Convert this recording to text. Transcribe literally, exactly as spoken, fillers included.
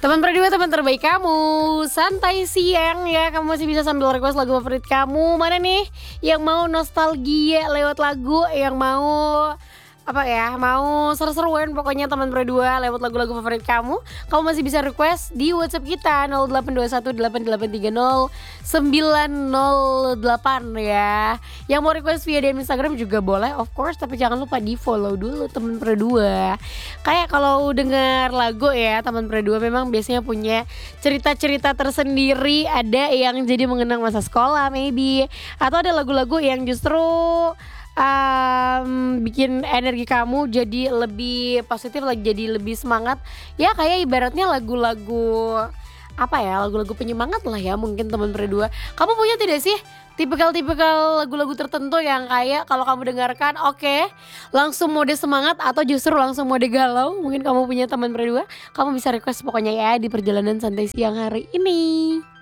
Teman berdua, teman terbaik kamu. Santai siang ya, kamu masih bisa sambil request lagu favorit kamu. Mana nih yang mau nostalgia lewat lagu, yang mau apa ya, mau seru-seruan pokoknya teman berdua lewat lagu-lagu favorit kamu. Kamu masih bisa request di WhatsApp kita nol delapan dua satu delapan delapan tiga nol sembilan nol delapan ya. Yang mau request via D M Instagram juga boleh of course, tapi jangan lupa di follow dulu teman berdua. Kayak kalau dengar lagu ya teman berdua memang biasanya punya cerita-cerita tersendiri. Ada yang jadi mengenang masa sekolah maybe, atau ada lagu-lagu yang justru um, bikin energi kamu jadi lebih positif, lagi jadi lebih semangat. Ya kayak ibaratnya lagu-lagu apa ya, lagu-lagu penyemangat lah ya mungkin teman berdua. Kamu punya tidak sih tipikal-tipikal lagu-lagu tertentu yang kayak kalau kamu dengarkan oke okay, langsung mode semangat atau justru langsung mode galau? Mungkin kamu punya teman berdua, kamu bisa request pokoknya ya di perjalanan santai siang hari ini.